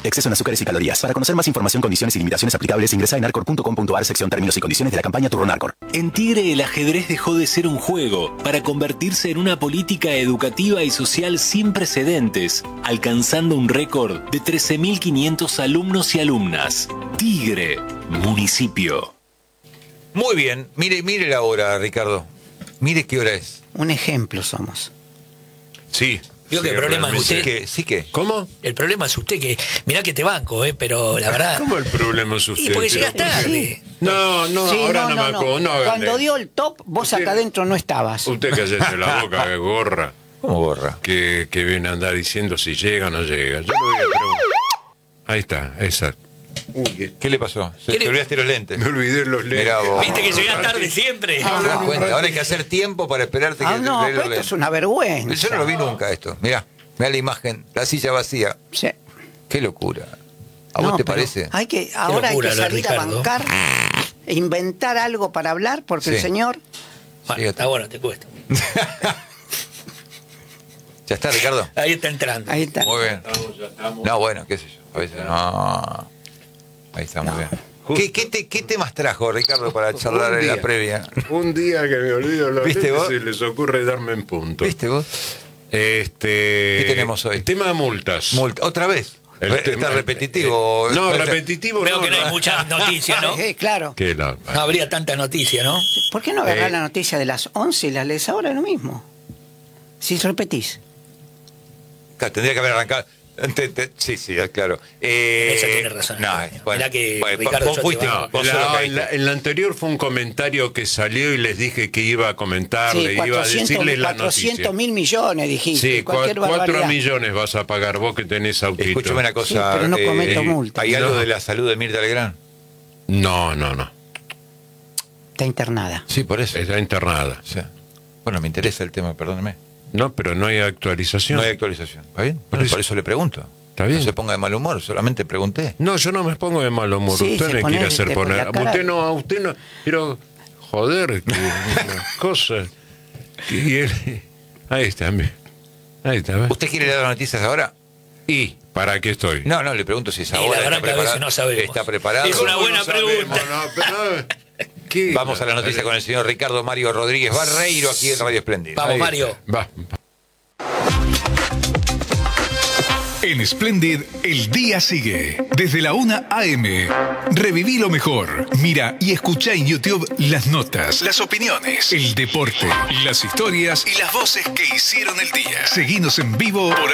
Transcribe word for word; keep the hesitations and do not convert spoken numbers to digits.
Exceso en azúcares y calorías. Para conocer más información, condiciones y limitaciones aplicables, ingresa en arcor punto com punto ar, sección términos y condiciones de la campaña Turronarcor. En Tigre, el ajedrez dejó de ser un juego para convertirse en una política educativa y social sin precedentes, alcanzando un récord de trece mil quinientos alumnos y alumnas. Tigre, municipio. Muy bien, mire, mire la hora, Ricardo. Mire qué hora es. Un ejemplo somos. Sí. Digo que sí, el problema es usted. Sí que, sí que. ¿Cómo? El problema es usted, que mirá que te banco, ¿eh? Pero la verdad... ¿Cómo el problema es usted? Y porque llegas tarde. No, no, Sí, ahora no, no, no, me no. acuerdo. No, hagan Cuando de- dio el top, vos Usted- acá adentro no estabas. Usted cállese la boca, que gorra. ¿Cómo gorra? Que, que viene a andar diciendo si llega o no llega. Yo le voy a preguntar. Ahí está, exacto. Uy, ¿Qué le pasó? Se ¿Qué te le- olvidaste los lentes. me olvidé los lentes. Mirá vos. Viste que llegas tarde siempre. ¿Te das cuenta? Ahora hay que hacer tiempo para esperarte Ah, que no, te dé los pero esto lentes. es una vergüenza. Yo no lo vi nunca esto. Mirá, mirá la imagen, la silla vacía. Sí. Qué locura. ¿A No, vos te pero parece? Hay que, ahora locura hay lo que de salir a Ricardo. bancar, e inventar algo para hablar, porque Sí. el señor... Bueno, Sí, está bueno, te cuesta. ¿Ya está, Ricardo? Ahí está entrando. Ahí está. Muy bien. No, bueno, qué sé yo. A veces no. Ahí está, muy bien. ¿Qué, qué, te- ¿Qué temas trajo, Ricardo, para charlar Un en la día. previa? Un día que me olvido los ¿Viste lentes vos? y les ocurre darme en punto. ¿Viste vos? Este, ¿Qué tenemos hoy? Tema de multas. Multa. ¿Otra vez? El Re- tema- Está repetitivo. No, Está- repetitivo Veo no. que no hay no. muchas noticias, ¿no? Eh, claro. Que la- No habría tanta noticia, ¿no? ¿Por qué no agarrar Eh. la noticia de las once y las lees ahora lo mismo? Si repetís. Claro, tendría que haber arrancado. Te- te- sí, sí, claro. Eh, Eso tiene razón. No, bueno, Mirá que, bueno, Ricardo, vos yo te fuiste- banco. No, vos la- sos lo que en, viste. la, en la anterior fue un comentario que salió y les dije que iba a comentarle, Sí, iba a cuatrocientos decirles la cuatrocientos noticia. mil millones, dijiste. Sí, cualquier cua- cuatro barbaridad. millones vas a pagar vos que tenés autito. Escúchame una cosa. Sí, pero no cometo multa. ¿Hay algo No. de la salud de Mirta Legrand? No, no, no. Está internada. Sí, por eso. Está internada. O sea, bueno, me interesa el tema, perdóneme. No, pero no hay actualización. No hay actualización. ¿Está bien? Por Bueno, eso- por eso le pregunto. Está bien. No se ponga de mal humor, solamente pregunté. No, yo no me pongo de mal humor. Sí, usted se me pone- quiere hacer te pone poner. la cara. Usted no, a usted no. Pero, joder, que una cosa. Y él, ahí está, mi- ahí está. ¿ves? ¿Usted quiere dar las noticias ahora? ¿Y para qué estoy? No, no, le pregunto si es Y ahora. la verdad está que a veces preparado. no sabemos. ¿Está preparado? Es una ¿Cómo buena no sabemos? pregunta. No, pero, ¿qué? Vamos a la noticia con el señor Ricardo Mario Rodríguez Barreiro aquí en Radio Espléndido. Vamos, Ahí Mario. está. Va. En Splendid, el día sigue. Desde la una a eme. Reviví lo mejor. Mira y escucha en YouTube las notas, las opiniones, el deporte, las historias y las voces que hicieron el día. Seguinos en vivo por